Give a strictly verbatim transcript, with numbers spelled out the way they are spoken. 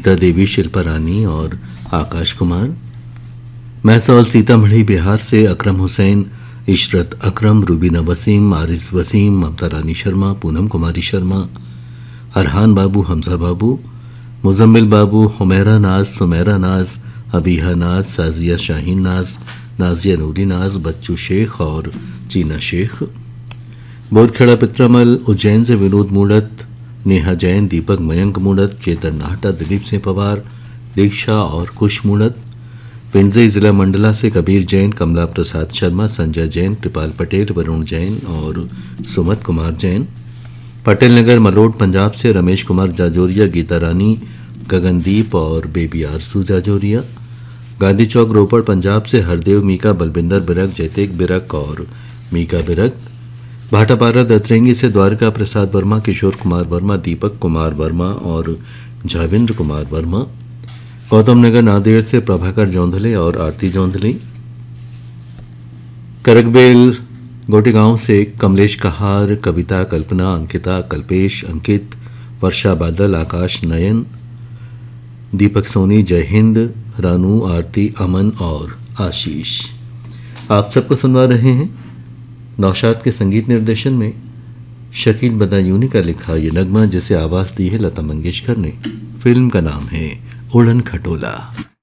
गीता देवी, शिल्पा रानी और आकाश कुमार। मैसौल सीतामढ़ी बिहार से अकरम हुसैन, इशरत अकरम, रूबीना वसीम, आरिस वसीम, ममता रानी शर्मा, पूनम कुमारी शर्मा, अरहान बाबू, हमजा बाबू, मुजम्मिल बाबू, हुमैरा नाज, सुमैरा नाज, अबीहा नाज, साजिया शाहीन नाज, नाजिया नूरी नाज, बच्चू शेख और चीना शेख। बोधखेड़ा पित्रमल, उज्जैन से विनोद मूड़त, नेहा जैन, दीपक मयंक मूड़त, चेतन नाहटा, दिलीप सिंह पवार, दीक्षा और कुश मूड़त। पिंजई जिला मंडला से कबीर जैन, कमला प्रसाद शर्मा, संजय जैन, कृपाल पटेल, वरुण जैन और सुमत कुमार जैन। पटेल नगर मलोट पंजाब से रमेश कुमार जाजोरिया, गीता रानी, गगनदीप और बेबी आरसू जाजोरिया। गांधी चौक रोपड़ पंजाब से हरदेव मीका, बलबिंदर बिरक, जैतेक बिरक और मीका बिरक। भाटापारा दतरेंगी से द्वारका प्रसाद वर्मा, किशोर कुमार वर्मा, दीपक कुमार वर्मा और जाविंद्र कुमार वर्मा। गौतम नगर नांदेड़ से प्रभाकर जौंधले और आरती जौंधले। करकबेल गोटेगांव से कमलेश कहार, कविता, कल्पना, अंकिता, कल्पेश, अंकित, वर्षा बादल, आकाश नयन, दीपक सोनी, जय हिंद, रानू, आरती, अमन और आशीष। आप सबको सुनवा रहे हैं नौशाद के संगीत निर्देशन में शकील बदायूनी का लिखा ये नगमा, जिसे आवाज़ दी है लता मंगेशकर ने। फिल्म का नाम है उड़न खटोला।